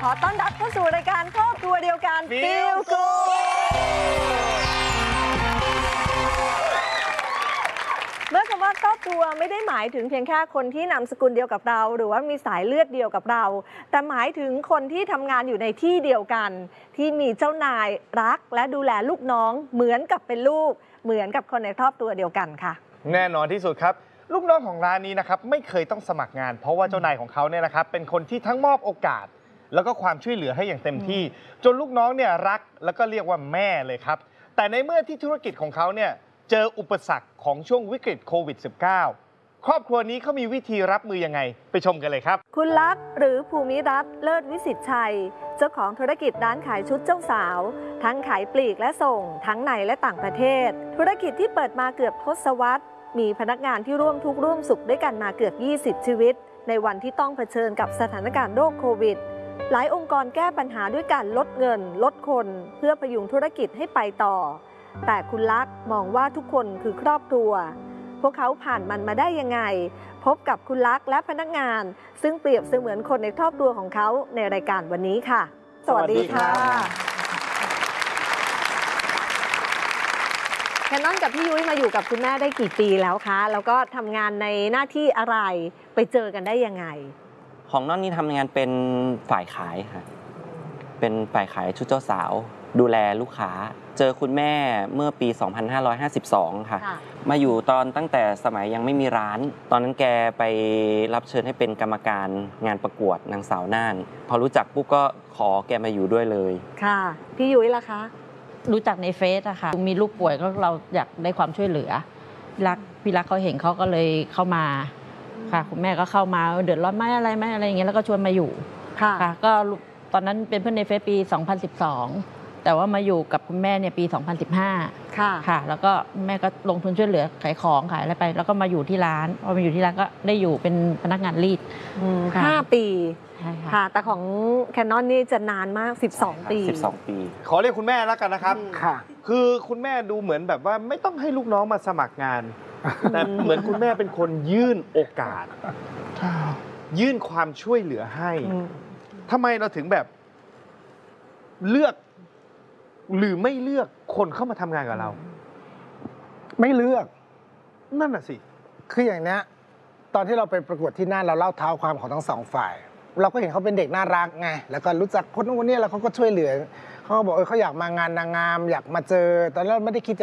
อต้อนรับเข้าสู่รายการครอบครัวเดียวกัน Feel Good เมื่อคำว่าครอบครัวไม่ได้หมายถึงเพียงแค่คนที่นามสกุลเดียวกับเรา หรือว่ามีสายเลือดเดียวกับเรา แต่หมายถึงคนที่ทำงานอยู่ในที่เดียวกัน ที่มีเจ้านายรักและดูแลลูกน้องเหมือนกับเป็นลูกเหมือนกับคนในครอบครัวเดียวกันค่ะแน่นอนที่สุดครับลูกน้องของร้านนี้นะครับไม่เคยต้องสมัครงานเพราะว่าเจ้านายของเขาเนี่ยนะครับเป็นคนที่ทั้งมอบโอกาสแล้วก็ความช่วยเหลือให้อย่างเต็มที่จนลูกน้องเนี่ยรักแล้วก็เรียกว่าแม่เลยครับแต่ในเมื่อที่ธุรกิจของเขาเนี่ยเจออุปสรรคของช่วงวิกฤตโควิด -19 ครอบครัวนี้เขามีวิธีรับมือยังไงไปชมกันเลยครับคุณลักษณ์หรือภูมิรัตน์เลิศวิสิตชัยเจ้าของธุรกิจร้านขายชุดเจ้าสาวทั้งขายปลีกและส่งทั้งในและต่างประเทศธุรกิจที่เปิดมาเกือบทศวรรษมีพนักงานที่ร่วมทุกข์ร่วมสุขด้วยกันมาเกือบ20ชีวิตในวันที่ต้องเผชิญกับสถานการณ์โรคโควิดหลายองค์กรแก้ปัญหาด้วยการลดเงินลดคนเพื่อพยุงธุรกิจให้ไปต่อแต่คุณลักษณ์มองว่าทุกคนคือครอบครัวพวกเขาผ่านมันมาได้ยังไงพบกับคุณลักษณ์และพนักงานซึ่งเปรียบเสมือนคนในครอบครัวของเขาในรายการวันนี้ค่ะสวัสดีค่ะแคนนอนกับพี่ยุ้ยมาอยู่กับคุณแม่ได้กี่ปีแล้วคะแล้วก็ทำงานในหน้าที่อะไรไปเจอกันได้ยังไงของน้องนี่ทำงานเป็นฝ่ายขายค่ะเป็นฝ่ายขายชุดเจ้าสาวดูแลลูกค้าเจอคุณแม่เมื่อปี 2552 ค่ะมาอยู่ตอนตั้งแต่สมัยยังไม่มีร้านตอนนั้นแกไปรับเชิญให้เป็นกรรมการงานประกวดนางสาวน่านพอรู้จักปุ๊บก็ขอแกมาอยู่ด้วยเลยค่ะพี่ยุ้ยล่ะคะรู้จักในเฟซอะค่ะมีลูกป่วยก็เราอยากได้ความช่วยเหลือพี่รักเขาเห็นเขาก็เลยเข้ามาค่ะคุณแม่ก็เข้ามาเดือดร้อนไหมอะไรอย่างเงี้ยแล้วก็ชวนมาอยู่ค่ะก็ตอนนั้นเป็นเพื่อนในเฟซปี 2012 แต่ว่ามาอยู่กับคุณแม่เนี่ยปี 2015 ค่ะแล้วก็แม่ก็ลงทุนช่วยเหลือขายของขายอะไรไปแล้วก็มาอยู่ที่ร้านพอมาอยู่ที่ร้านก็ได้อยู่เป็นพนักงานรีด 5 ปีค่ะแต่ของแคนนอนนี่จะนานมาก12 ปีขอเรียกคุณแม่แล้วกันนะครับค่ะคือคุณแม่ดูเหมือนแบบว่าไม่ต้องให้ลูกน้องมาสมัครงานแต่เหมือนคุณแม่เป็นคนยื่นโอกาสยื่นความช่วยเหลือให้ทำไมเราถึงแบบเลือกหรือไม่เลือกคนเข้ามาทำงานกับเราไม่เลือกนั่นน่ะสิคืออย่างนี้ตอนที่เราไปประกวดที่น่านเราเล่าเท้าความของทั้งสองฝ่ายเราก็เห็นเขาเป็นเด็กน่ารักไงแล้วก็รู้จักคนนู้นคนนี้แล้วเขาก็ช่วยเหลือเขาก็บอกเขาอยากมางานนางงามอยากมาเจอตอนแรกไม่ได้คิด